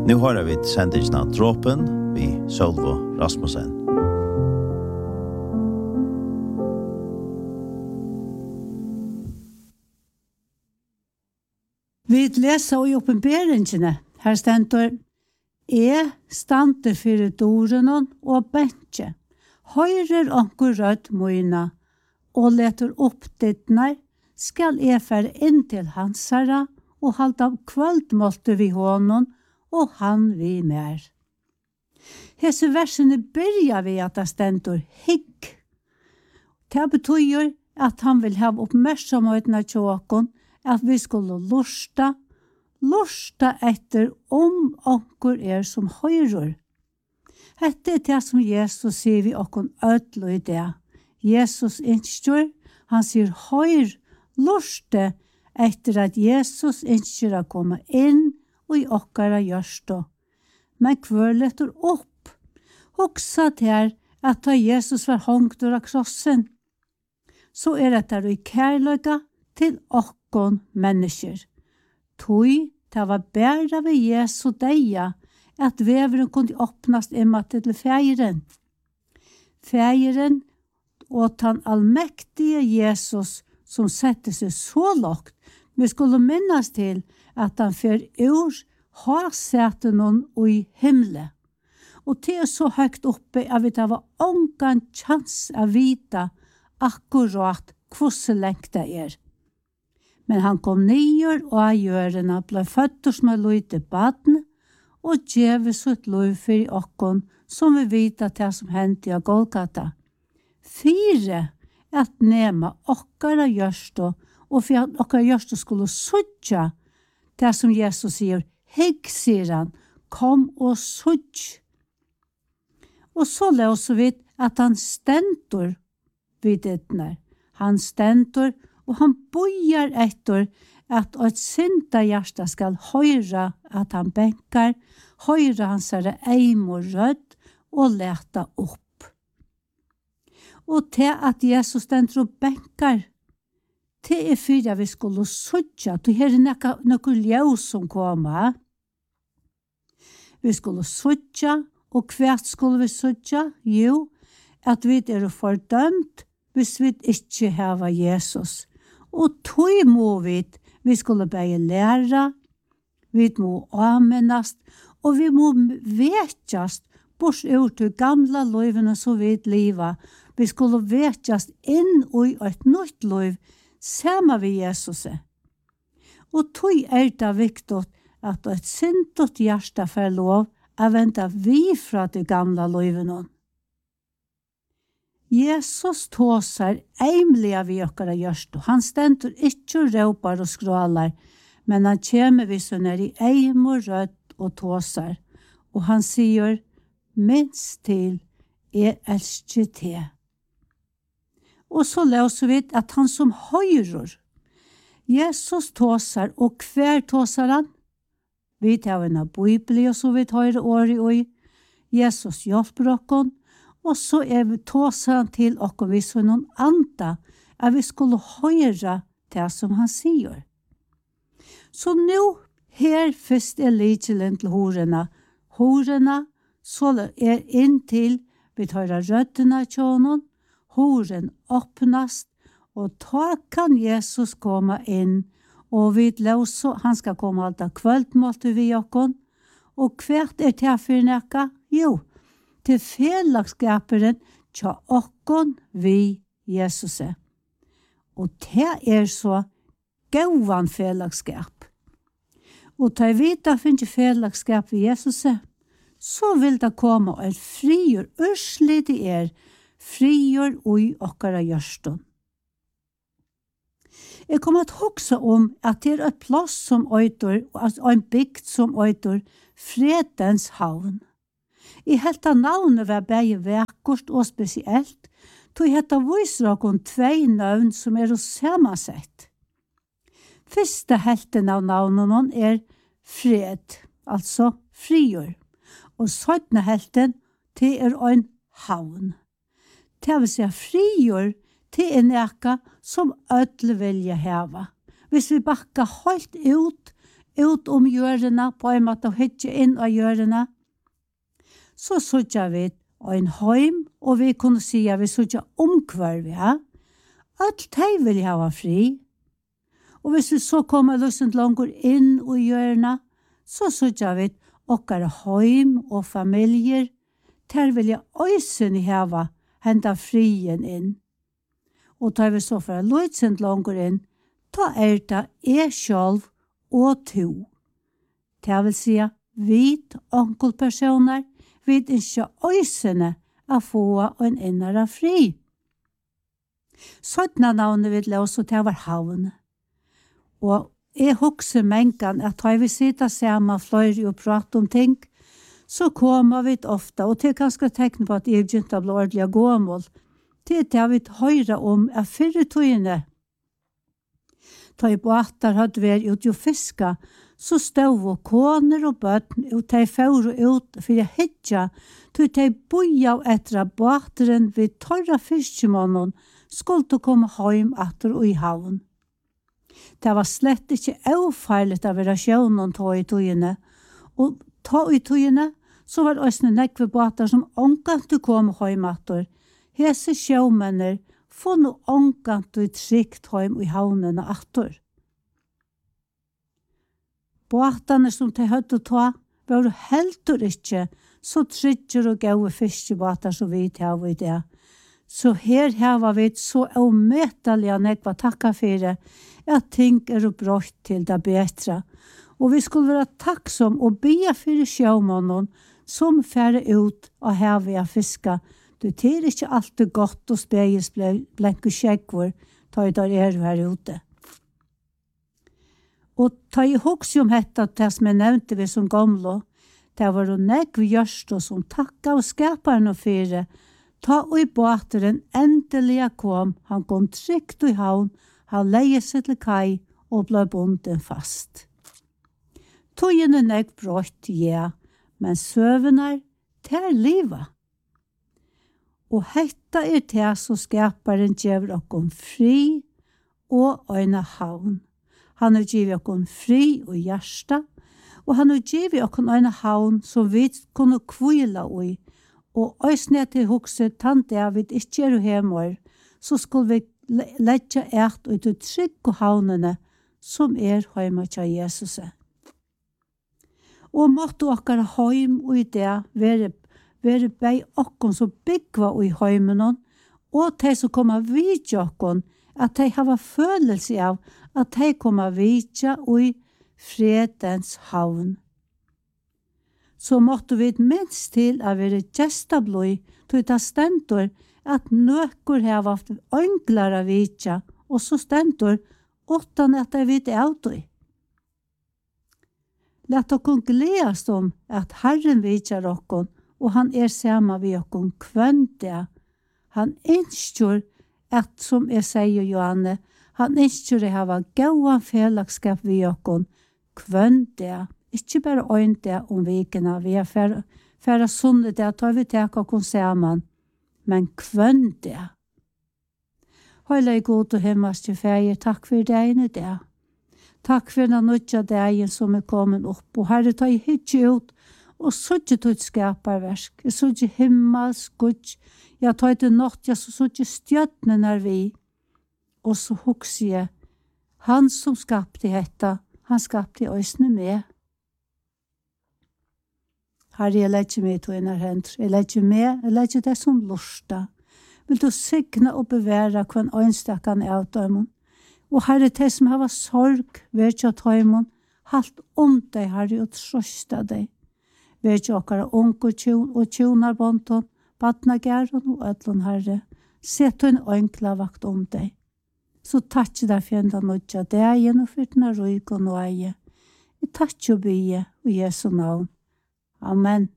Nu har vi sendingen av Dråpen vid Sølvo Rasmussen. Vi leser i åpenberingene. Her stender stande for doren og bentje. Høyrer anker rødt møyna, og leter opp dittner, skal fære inn til hansara, og halda kvöldmålte vi honom, og han vi mer. Hese versene byrja vi at det stender higg. Det betyr at han vil ha oppmerksomheten av tjåkon, at vi skulle lusta etter anker som høyrer. Hette det som Jesus sier vi okkon ødlo i det. Jesus innskjør, han sier høyr, luste etter at Jesus innskjør å komme inn og i okkara gjørstå. Men kvørletter opp. Hoksa til at da Jesus var hongt av krossen, så det der i kærløyga til okkon mennesker. Tui, det var bæra ved Jesu deia, at veveren kunne åpnast imma til feiren. Feiren og den allmektige Jesus som sette seg så lågt, vi skulle minnes til at han fer ur har sette noen i himle. Og det så høgt oppe at vi var ongan chans å vite akkurat hvordan lengt det Men han kom nyer og av gjørene ble født som er løyte baden, og djeve sitt lov for okkon som vi vet at det som hendte i Golgata. 4 at nema okkara gjørstå, og for at okkara gjørstå skulle suttja det som Jesus sier, hegg, sier han, kom og sutt. Og så løser vi at han stendur vid dittner. Han stendur, og han bojar etter at et synda hjärsta skal høyra at han bänkar, høyra hans eim og rødd og leta opp. Og til at Jesus stendur og bänkar, til fyrir vi skulle suttja, til her nokkur ljøs som koma. Vi skulle suttja, og hvert skulle vi suttja? Jo, at vi fordømt hvis vi ikke hava Jesus. Og tog må vi skulle bare lære, vi må amenast, og vi må vetjast bort ut til gamla løyvene som vi liva. Vi skulle vetjast inn i et nytt løyv, sammen med Jesus. Og tog det viktig at et sintot hjärsta får lov å vente vi fra de gamla løyvene. Jesus tåsar eimliga vi okkara gjørst, og han stendur ikkje og råpar og skrålar, men han kjemer vi så nær i eim og rødt og tåsar, og han sier, minst til elsker te. Og så løser vi at han som høyrer, Jesus tåsar, og hver tåsar han? Vi tar en av Bibelen, og så vi tar året og Jesus hjelper okkon, og så vi tåsar han til okkon vi så noen anda, at vi skulle høyre det som han sier. Så nå, her først likelen til horena. Horena, så inn til vi tar røddene til honom, horen åpnast, og da kan Jesus komme inn, og vi løser, han skal komme alt av kvöldmålte vi okkon, og hvert til for nekka? Jo, til fellagskaperen tja okkon vi Jesus. Og det så gåvan fellagskap. Og ta vita finnes fellagskap vi Jesus, så vil det komme et frigjør, urslit i frigjør ui okkara gjørstun. Jeg kommer til å huske om at det et plass som øyder, og en bygd som øyder, Fredens havn. I helta navnet var begge vekkort og spesielt, tog hetta viser okon 2 navn som samansett. Første helten av navnet fred, altså frigjør, og 17. helten til en havn. Det vil si frigjør til nekka som ødle vilja heva. Hvis vi bakka helt ut ut hjørene, på en måte hytje inn av hjørene, så sutja vi en heim, og vi kunne si at vi sutja omkvarv, ja. Alt de vil ha fri. Og hvis vi så kommer løsent langt inn i hjørene, så sutja vi okkar heim og familier, der vil jeg øysen hava henda frien inn. Og tar vi så for løsent langt inn, da det jeg selv og to. Det vil si, vi onkelpersoner, vi ikke øysene å få en innere fri. Sånne navnet vil løse til var havn. Og jeg husker mengen at da vi sitter sammen flere og prater om ting, så kommer vi ofte, og det ganske tekne på at jeg begynte å bli ordentlig gåmål, det vi hører om at fyrre togene, da i båter hadde vært ut og fiske, så stod koner og bøtten, og de fører ut for å hytja, til de boja etter at båteren ved torra fiskemannen skulle komme hjem etter og i havn. Det var slett ikke avfeilet av rasjonen ta i togene, og ta i togene, så var det også nekve båter som omgant kom hjem etter. Hese sjåmenner får nå omgant og trygt hjem i havnene etter. Båtene som de hadde ta, var helt og ikke så trygger og gode fiskebåter som vi tar i det. Så her har vi så omøtelige nekva takka for det, at ting brått til det bedre. Og vi skulle være takksom og be for sjåmannen som færre ut og havet av fiska. Det ikke alltid godt og speies blenke skjeggvår, ta i der her ute. Og ta i hokse om dette, det som jeg nevnte vi som gamle, det var det nekv gjørst som takka og skaperne for det. Ta og i båteren endelig kom, han kom trygt i havn, han leie seg til kai og ble bonden fast. Togene nekv brått, ja, men søvner, det livet. Og hetta det som skaparen gjør okkom fri og øyne havn. Han har givet okkom fri og hjärsta, og han har givet okkom øyne havn som vi kunne kvila i. Og øysne til hukset tante av vi ikke er hjemme, så skulle vi letja ert ut til trygg og havnene som hjemme til Jesus. Og måtte okkar heim og i det være bei okkon som byggva i heimenon, og de som kommer vidja okkon, at de hava følelse av at de kommer vidja i fredens havn. Så måtte vi minst til å være gestabløy, til det stendur at nøkker hava haft ønglar av vidja, og så stendur utan at de vet av det. Lett okkon gledes om at Herren vidjar okkon, og han sammen vi okkon kvønte. Han ønsker at, som jeg sier Johanne, han ønsker å ha gode fellesskap vi okkon kvønte. Ikke bare øynte om vikene, vi færre sunne det, tar vi tek okkon sammen, men kvønte. Høyla i god og himmelske feir, takk for deg i det. Takk for den nødja dagen som kommet opp, og Herre, ta i hytje ut, og sådje tog skaparverk, jeg sådje himmels, Gud, jeg tar til nått, jeg sådje stjøttene vi, og så hukser jeg, han som skapte dette, han skapte øysene med. Herre, jeg legger meg til en hender, jeg legger med, jeg legger det som lorsta. Vil du signe og bevære hva øynstakken av dem, og Herre, det som har sorg, vet jeg ta imot, halt deg, Herre, og trøsta deg. Vet jeg okkara unge og tjonarbonton, badnagæren og ødlun, Herre, sett en ønkla vakt deg. Så takk deg fjenda nødja deg, og fyrtna røyk og nøye. Jeg takk og bygge, og Jesu navn. Amen.